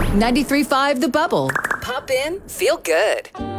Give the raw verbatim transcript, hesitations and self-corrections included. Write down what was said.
ninety-three point five The Bubble. Pop in, feel good.